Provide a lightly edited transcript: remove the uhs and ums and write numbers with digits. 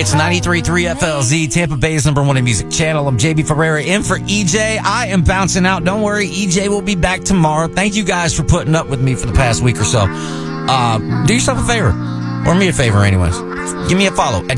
It's 93.3 FLZ, Tampa Bay's #1 music channel. I'm JB Ferreira in for EJ. I am bouncing out. Don't worry, EJ will be back tomorrow. Thank you guys for putting up with me for the past week or so. Do yourself a favor, or me a favor anyways. Give me a follow.